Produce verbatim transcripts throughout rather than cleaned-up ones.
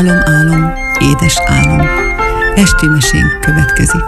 Álom, álom, édes álom. Esti mesénk következik.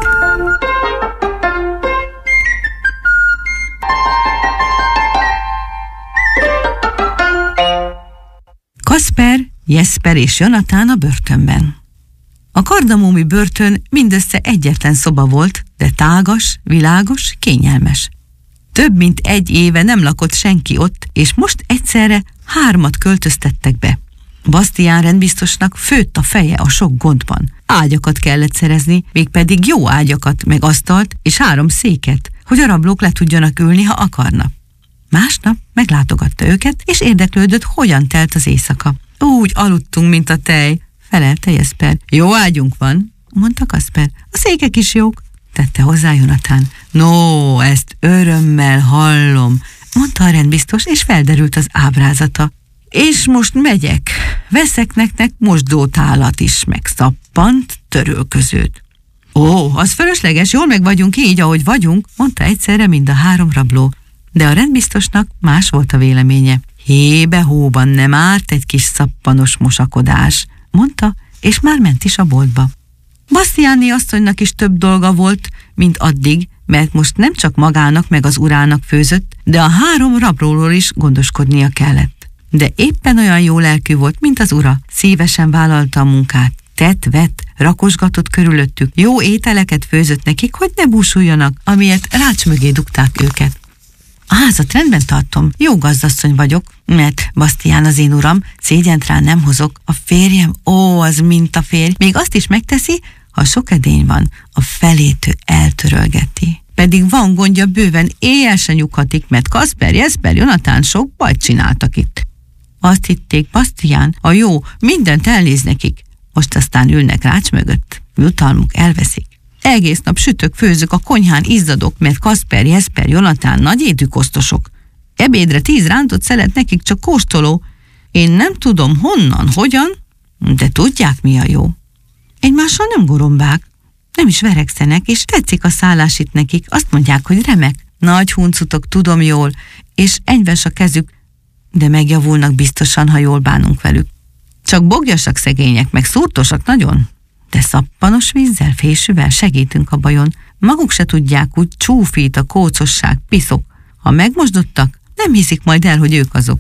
Kasper, Jesper és Jonatán a börtönben. A kardamómi börtön mindössze egyetlen szoba volt, de tágas, világos, kényelmes. Több mint egy éve nem lakott senki ott, és most egyszerre hármat költöztettek be. Bastián rendbiztosnak főtt a feje a sok gondban. Ágyakat kellett szerezni, mégpedig jó ágyakat, meg asztalt és három széket, hogy a rablók le tudjanak ülni, ha akarnak. Másnap meglátogatta őket, és érdeklődött, hogyan telt az éjszaka. Úgy aludtunk, mint a tej, felelte Jesper. Jó ágyunk van, mondta Kasper. A székek is jók, tette hozzá Jonatán. No, ezt örömmel hallom, mondta a rendbiztos, és felderült az ábrázata. És most megyek, veszek nektek mosdótálat is, meg szappant, törölközőt. Ó, az fölösleges, jól meg vagyunk így, ahogy vagyunk, mondta egyszerre mind a három rabló. De a rendbiztosnak más volt a véleménye. Hébe-hóban nem árt egy kis szappanos mosakodás, mondta, és már ment is a boltba. Bastiánné asszonynak is több dolga volt, mint addig, mert most nem csak magának meg az urának főzött, de a három rablóról is gondoskodnia kellett. De éppen olyan jó lelkű volt, mint az ura, szívesen vállalta a munkát, tett-vett, rakosgatott körülöttük, jó ételeket főzött nekik, hogy ne búsuljanak, amiért rács mögé dugták őket. A házat rendben tartom, jó gazdasszony vagyok, mert Bastián az én uram, szégyent rá nem hozok, a férjem, ó, az mint a férj, még azt is megteszi, ha sok edény van, a felét ő eltörölgeti. Pedig van gondja bőven, éjjel se nyughatik, mert Kasper, Jesper, Jonatán sok bajt csináltak itt. Azt hitték, Bastián, a jó, mindent elnéz nekik, most aztán ülnek rács mögött, jutalmuk elveszik. Egész nap sütök, főzök, a konyhán izzadok, mert Kasper, Jesper, Jonatán nagy étű kosztosok. Ebédre tíz rántott szelet, nekik csak kóstoló. Én nem tudom honnan, hogyan, de tudják, mi a jó. Egymással nem gorombák, nem is verekszenek, és tetszik a szállás itt nekik, azt mondják, hogy remek. Nagy huncutok, tudom jól, és enyves a kezük, de megjavulnak biztosan, ha jól bánunk velük. Csak bogjasak szegények, meg szúrtosak nagyon, de szappanos vízzel, fésűvel segítünk a bajon. Maguk se tudják, úgy csúfít a kócosság, piszok. Ha megmosdottak, nem hiszik majd el, hogy ők azok.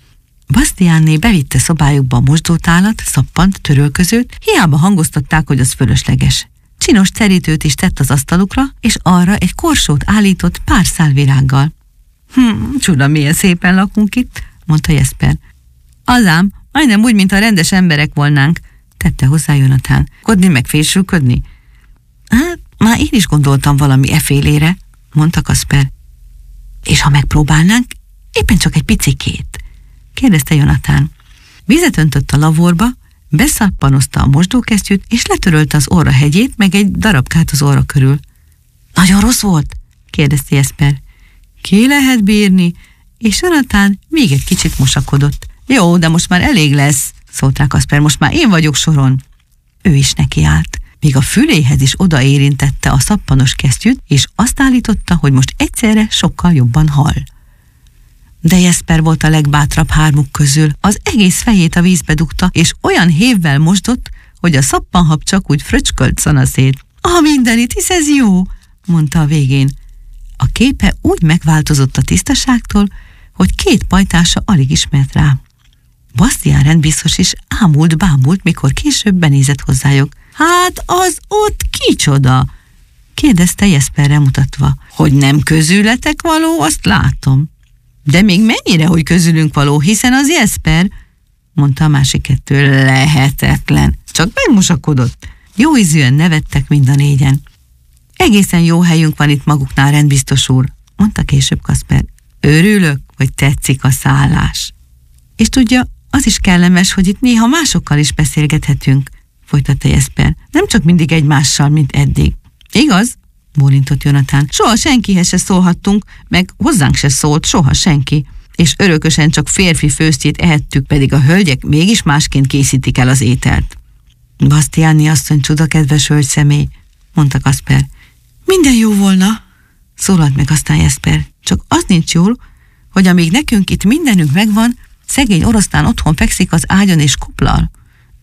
Bastiánné bevitte szobájukba a mosdótálat, szappant, törölközőt, hiába hangoztatták, hogy az fölösleges. Csinos terítőt is tett az asztalukra, és arra egy korsót állított pár szál virággal. Hm, csuda, milyen szépen lakunk itt, mondta Jesper. Azám, majdnem úgy, mint a rendes emberek volnánk, tette hozzá Jonatán. Kodni meg fésülködni? Hát, már én is gondoltam valami efélére, mondta Kasper. És ha megpróbálnánk, éppen csak egy picikét, kérdezte Jonatán. Vizet öntött a lavorba, beszappanozta a mosdókesztyűt, és letörölte az orra hegyét, meg egy darabkát az orra körül. Nagyon rossz volt? kérdezte Jesper. Ki lehet bírni? És Jonatán még egy kicsit mosakodott. Jó, de most már elég lesz, szólt rá Kasper, most már én vagyok soron. Ő is nekiállt, míg a füléhez is odaérintette a szappanos kesztyűt, és azt állította, hogy most egyszerre sokkal jobban hall. De Jesper volt a legbátrabb hármuk közül, az egész fejét a vízbe dugta, és olyan hévvel mosdott, hogy a szappanhab csak úgy fröcskölt szanaszét. Ah, mindenit, hisz ez jó, mondta a végén. A képe úgy megváltozott a tisztaságtól, hogy két pajtása alig ismert rá. Bastián rendbiztos is ámult-bámult, mikor később benézett hozzájuk. Hát az ott kicsoda? kérdezte Jesperre mutatva. Hogy nem közületek való, azt látom. De még mennyire, hogy közülünk való, hiszen az Jesper, mondta a másik kettő. Lehetetlen. Csak megmosakodott. Jó ízűen nevettek mind a négyen. Egészen jó helyünk van itt maguknál, rendbiztos úr, mondta később Kasper. Örülök, hogy tetszik a szállás. És tudja, az is kellemes, hogy itt néha másokkal is beszélgethetünk, folytatta Jesper. Nem csak mindig egymással, mint eddig. Igaz? bólintott Jonatán. Soha senkihez se szólhattunk, meg hozzánk se szólt soha senki. És örökösen csak férfi főztjét ehettük, pedig a hölgyek mégis másként készítik el az ételt. Bastiánné asszony csudakedves hölgy személy, mondta Kasper. Minden jó volna, szólalt meg aztán Jesper. Csak az nincs jól, hogy amíg nekünk itt mindenünk megvan, szegény oroszlán otthon fekszik az ágyon és kuplal.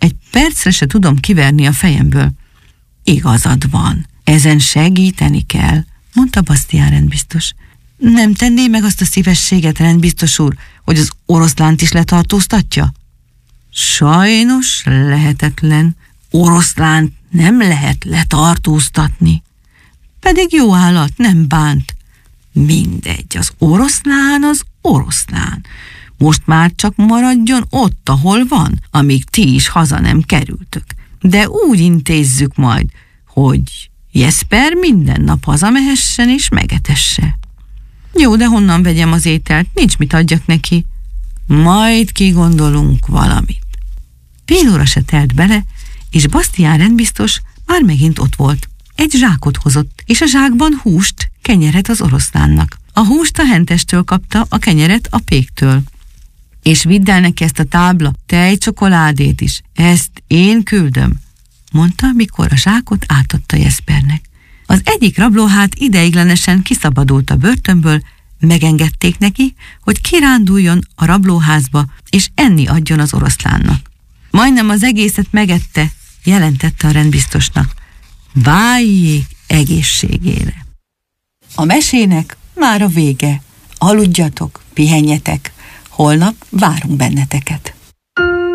Egy percre se tudom kiverni a fejemből. Igazad van, ezen segíteni kell, mondta Bastián rendbiztos. Nem tenné meg azt a szívességet, rendbiztos úr, hogy az oroszlánt is letartóztatja? Sajnos lehetetlen. Oroszlánt nem lehet letartóztatni. Pedig jó állat, nem bánt. Mindegy, az oroszlán az oroszlán. Most már csak maradjon ott, ahol van, amíg ti is haza nem kerültök. De úgy intézzük majd, hogy Jesper minden nap hazamehessen és megetesse. Jó, de honnan vegyem az ételt? Nincs mit adjak neki. Majd kigondolunk valamit. Fél óra se telt bele, és Bastián rendbiztos már megint ott volt. Egy zsákot hozott, és a zsákban húst, kenyeret az oroszlánnak. A húst a hentestől kapta, a kenyeret a péktől. És vidd el neki ezt a tábla tejcsokoládét is, ezt én küldöm, mondta, mikor a zsákot átadta Jespernek. Az egyik rablóhát ideiglenesen kiszabadult a börtönből, megengedték neki, hogy kiránduljon a rablóházba, és enni adjon az oroszlánnak. Majdnem az egészet megette, jelentette a rendbiztosnak. Váljék egészségére! A mesének már a vége. Aludjatok, pihenjetek. Holnap várunk benneteket.